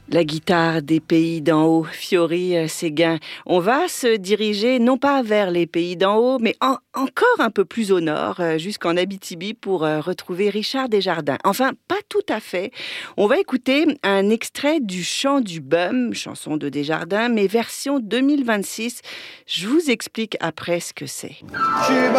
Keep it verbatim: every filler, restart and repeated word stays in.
La guitare des pays d'en haut, Fiori Séguin. On va se diriger non pas vers les pays d'en haut, mais en, encore un peu plus au nord, jusqu'en Abitibi pour retrouver Richard Desjardins. Enfin, pas tout à fait. On va écouter un extrait du Chant du Bum, chanson de Desjardins, mais version deux mille vingt-six. Je vous explique après ce que c'est.